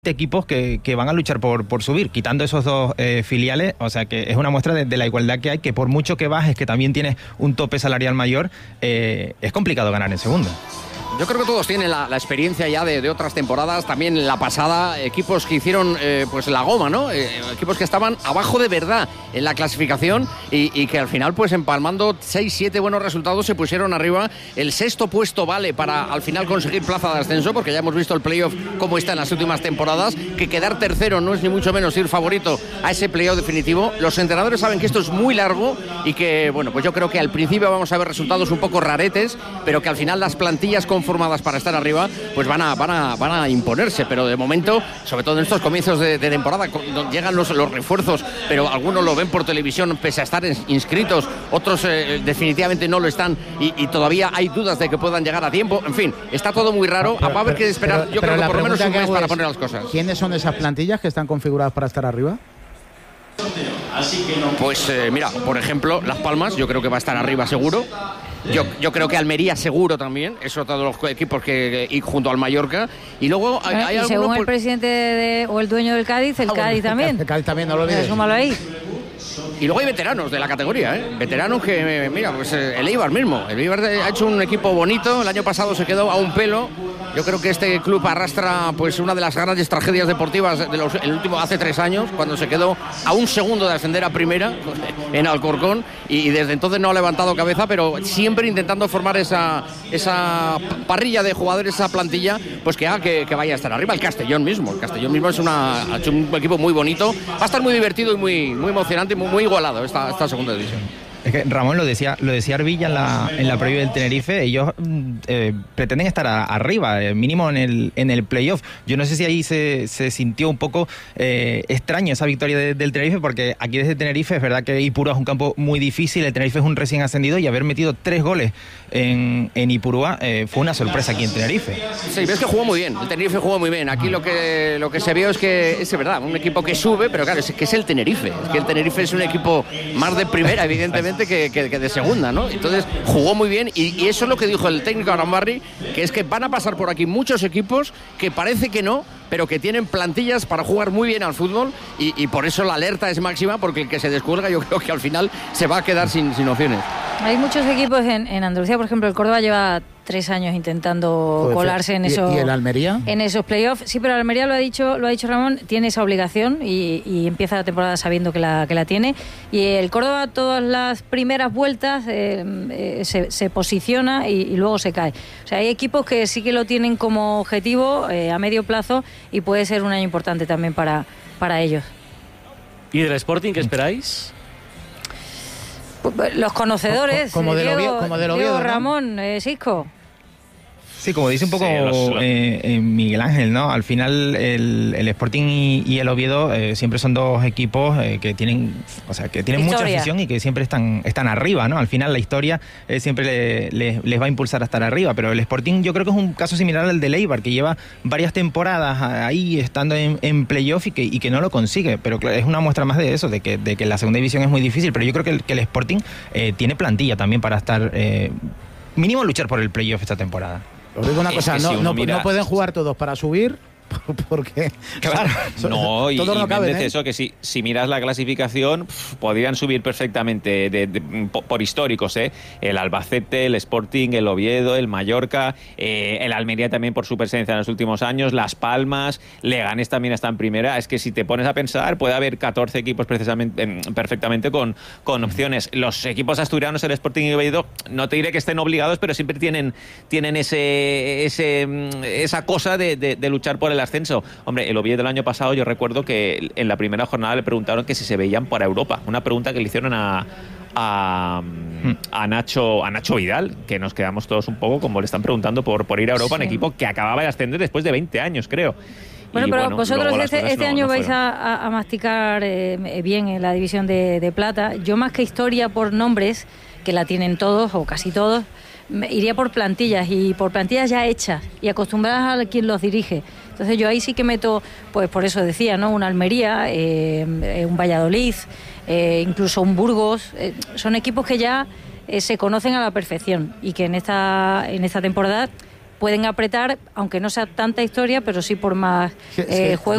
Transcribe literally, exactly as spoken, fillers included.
equipos que, que van a luchar por, por subir, quitando esos dos eh, filiales, o sea que es una muestra de, de la igualdad que hay, que por mucho que bajes, que también tienes un tope salarial mayor, eh, es complicado ganar en segunda. Yo creo que todos tienen la, la experiencia ya de, de otras temporadas, también la pasada, equipos que hicieron eh, pues la goma, ¿no? Eh, equipos que estaban abajo de verdad en la clasificación y, y que al final, pues empalmando seis siete buenos resultados, se pusieron arriba. El sexto puesto vale para al final conseguir plaza de ascenso, porque ya hemos visto el playoff cómo está en las últimas temporadas, que quedar tercero no es ni mucho menos ir favorito a ese playoff definitivo. Los entrenadores saben que esto es muy largo y que, bueno, pues yo creo que al principio vamos a ver resultados un poco raretes, pero que al final las plantillas con formadas para estar arriba, pues van a, van a, van a imponerse, pero de momento, sobre todo en estos comienzos de, de temporada, llegan los, los refuerzos, pero algunos lo ven por televisión pese a estar inscritos, otros eh, definitivamente no lo están y, y todavía hay dudas de que puedan llegar a tiempo. En fin, está todo muy raro, pero, va a haber que esperar, pero, yo pero creo que por lo menos un mes para es, poner las cosas. ¿Quiénes son esas plantillas que están configuradas para estar arriba? Pues eh, mira, por ejemplo, Las Palmas, yo creo que va a estar arriba seguro. Yo, yo creo que Almería seguro también, es otro de los equipos que y junto al Mallorca. Y luego hay, bueno, hay y alguno, según pues... el presidente de, o el dueño del Cádiz, el ah, Cádiz bueno, también. El Cádiz también, no lo olvides. Súmalo ahí. Y luego hay veteranos de la categoría, ¿eh? Veteranos que, mira, pues el Eibar mismo. El Eibar ha hecho un equipo bonito, el año pasado se quedó a un pelo. Yo creo que este club arrastra pues una de las grandes tragedias deportivas de los el último hace tres años, cuando se quedó a un segundo de ascender a primera en Alcorcón y desde entonces no ha levantado cabeza, pero siempre intentando formar esa, esa parrilla de jugadores, esa plantilla, pues que haga que, que vaya a estar arriba. El Castellón mismo, el Castellón mismo es una, ha hecho un equipo muy bonito, va a estar muy divertido y muy, muy emocionante y muy, muy igualado esta, esta segunda división. Es que Ramón lo decía, lo decía Arvilla en la, en la previa del Tenerife, ellos eh, pretenden estar a, arriba, eh, mínimo en el, en el playoff. Yo no sé si ahí se, se sintió un poco eh, extraño esa victoria de, del Tenerife, porque aquí desde Tenerife es verdad que Ipurúa es un campo muy difícil, el Tenerife es un recién ascendido y haber metido tres goles en, en Ipurúa eh, fue una sorpresa aquí en Tenerife. Sí, ves que jugó muy bien, el Tenerife jugó muy bien. Aquí lo que, lo que se vio es que es verdad, un equipo que sube, pero claro, es que es el Tenerife, es que el Tenerife es un equipo más de primera, evidentemente, Que, que, que de segunda, ¿no? Entonces jugó muy bien y, y eso es lo que dijo el técnico Arambarri, que es que van a pasar por aquí muchos equipos que parece que no, pero que tienen plantillas para jugar muy bien al fútbol y, y por eso la alerta es máxima, porque el que se descuelga yo creo que al final se va a quedar sin, sin opciones. Hay muchos equipos en, en Andalucía, por ejemplo, el Córdoba lleva tres años intentando Joder, colarse en ¿y, esos ¿Y el Almería? en esos playoffs. Sí, pero el Almería lo ha dicho, lo ha dicho Ramón, tiene esa obligación y, y empieza la temporada sabiendo que la, que la tiene. Y el Córdoba todas las primeras vueltas eh, eh, se, se posiciona y, y luego se cae. O sea, hay equipos que sí que lo tienen como objetivo eh, a medio plazo y puede ser un año importante también para, para ellos. ¿Y del Sporting qué esperáis? Los conocedores, como, como de Diego, Oviedo, como de Diego, ¿no? Ramón, eh, Sisco. Sí, como dice un poco Sí, los, los... Eh, eh, Miguel Ángel, ¿no? Al final el, el Sporting y, y el Oviedo eh, siempre son dos equipos eh, que tienen, o sea, que tienen Historia. mucha afición y que siempre están, están arriba, ¿no? Al final la historia eh, siempre le, le, les va a impulsar a estar arriba, pero el Sporting yo creo que es un caso similar al del Eibar, que lleva varias temporadas ahí estando en, en playoff y que, y que no lo consigue, pero claro, es una muestra más de eso, de que, de que la segunda división es muy difícil, pero yo creo que el, que el Sporting eh, tiene plantilla también para estar, eh, mínimo luchar por el playoff esta temporada. Os digo una Es cosa, que no, si uno no, mira- no pueden jugar todos para subir, porque... Claro. No, y, todos no y caben, Méndez, ¿eh? eso que si, si miras la clasificación, pf, podrían subir perfectamente de, de, por, por históricos, ¿eh? El Albacete, el Sporting, el Oviedo, el Mallorca, eh, el Almería también por su presencia en los últimos años, Las Palmas, Leganés también está en primera. Es que si te pones a pensar, puede haber catorce equipos precisamente, eh, perfectamente con, con opciones. Los equipos asturianos, el Sporting y el Oviedo, no te diré que estén obligados, pero siempre tienen, tienen ese, ese, esa cosa de, de, de luchar por el ascenso. Hombre, el Oviedo del año pasado yo recuerdo que en la primera jornada le preguntaron que si se veían para Europa, una pregunta que le hicieron a a, a Nacho a Nacho Vidal, que nos quedamos todos un poco como le están preguntando por, por ir a Europa, Sí. en equipo que acababa de ascender después de veinte años, creo. Bueno, Y, pero bueno, vosotros luego las este, cosas este no- año no vais fueron. a, a- a masticar eh, bien en la división de, de plata. Yo más que historia por nombres, que la tienen todos o casi todos, me iría por plantillas y por plantillas ya hechas y acostumbradas a quien los dirige. Entonces yo ahí sí que meto, pues por eso decía, ¿no? Una Almería, eh, eh, un Valladolid, eh, incluso un Burgos. Eh, son equipos que ya eh, se conocen a la perfección y que en esta, en esta temporada pueden apretar, aunque no sea tanta historia, pero sí por más Sí, eh, sí. juego.